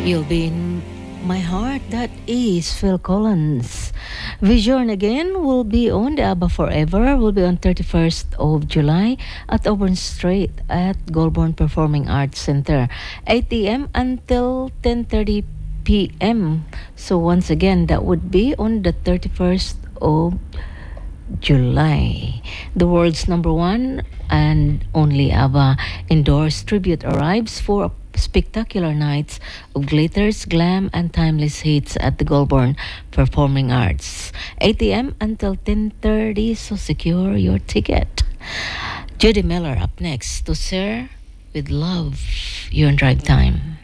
You'll be in my heart. That is Phil Collins. Vision again will be on the ABBA Forever. Will be on 31st of July at Auburn Street at Goulburn Performing Arts Center, 8 a.m. until 10:30 p.m. So once again, that would be on the 31st of July. The world's number one and only ABBA endorsed tribute arrives for spectacular nights of glitters, glam, and timeless hits at the Goulburn Performing Arts. 8 a.m. until 10:30, so secure your ticket. Judy Miller up next to Sir with Love. You're on Drive Time.